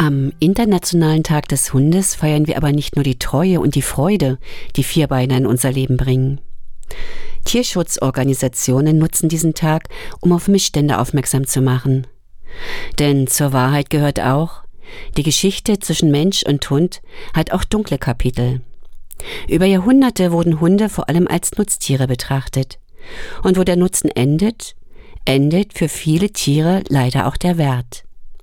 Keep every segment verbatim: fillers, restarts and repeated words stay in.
Am Internationalen Tag des Hundes feiern wir aber nicht nur die Treue und die Freude, die Vierbeiner in unser Leben bringen. Tierschutzorganisationen nutzen diesen Tag, um auf Missstände aufmerksam zu machen. Denn zur Wahrheit gehört auch, die Geschichte zwischen Mensch und Hund hat auch dunkle Kapitel. Über Jahrhunderte wurden Hunde vor allem als Nutztiere betrachtet. Und wo der Nutzen endet, endet für viele Tiere leider auch der Wert.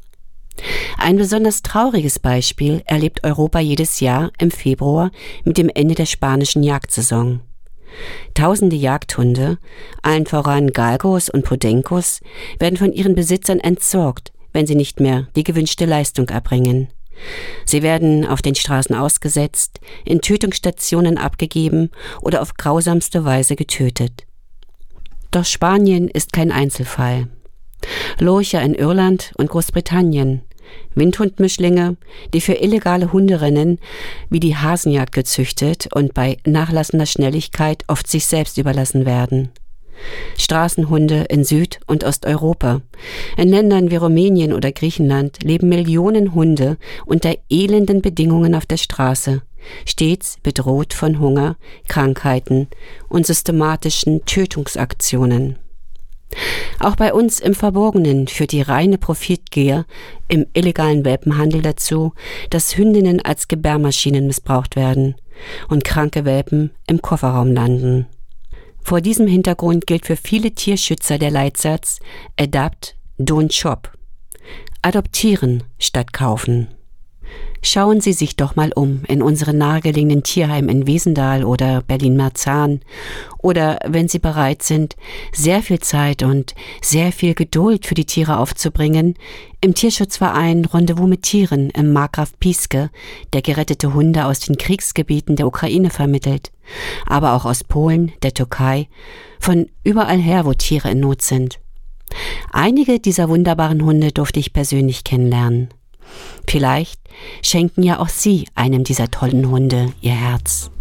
Ein besonders trauriges Beispiel erlebt Europa jedes Jahr im Februar mit dem Ende der spanischen Jagdsaison. Tausende Jagdhunde, allen voran Galgos und Podencos, werden von ihren Besitzern entsorgt, wenn sie nicht mehr die gewünschte Leistung erbringen. Sie werden auf den Straßen ausgesetzt, in Tötungsstationen abgegeben oder auf grausamste Weise getötet. Doch Spanien ist kein Einzelfall. Lurcher in Irland und Großbritannien, Windhundmischlinge, die für illegale Hunderennen wie die Hasenjagd gezüchtet und bei nachlassender Schnelligkeit oft sich selbst überlassen werden. Straßenhunde in Süd- und Osteuropa. In Ländern wie Rumänien oder Griechenland leben Millionen Hunde unter elenden Bedingungen auf der Straße, stets bedroht von Hunger, Krankheiten und systematischen Tötungsaktionen. Auch bei uns im Verborgenen führt die reine Profitgier im illegalen Welpenhandel dazu, dass Hündinnen als Gebärmaschinen missbraucht werden und kranke Welpen im Kofferraum landen. Vor diesem Hintergrund gilt für viele Tierschützer der Leitsatz Adopt, don't shop. Adoptieren statt kaufen. Schauen Sie sich doch mal um in unseren nahegelegenen Tierheimen in Wesendal oder Berlin-Marzahn oder, wenn Sie bereit sind, sehr viel Zeit und sehr viel Geduld für die Tiere aufzubringen, im Tierschutzverein Rendezvous mit Tieren im Markgraf Piesque, der gerettete Hunde aus den Kriegsgebieten der Ukraine vermittelt, aber auch aus Polen, der Türkei, von überall her, wo Tiere in Not sind. Einige dieser wunderbaren Hunde durfte ich persönlich kennenlernen. Vielleicht schenken ja auch Sie einem dieser tollen Hunde Ihr Herz.